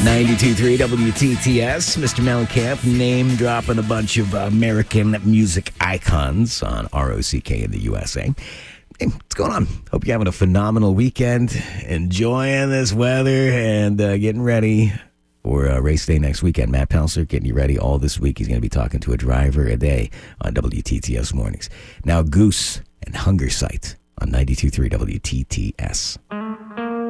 92.3 WTTS. Mr. Mellencamp name dropping a bunch of American music icons on ROCK in the USA. Hey, what's going on? Hope you're having a phenomenal weekend, enjoying this weather, and getting ready for race day next weekend. Matt Palser getting you ready all this week. He's going to be talking to a driver a day on WTTS mornings. Now, Goose and Hunger Sight on 92.3 WTTS.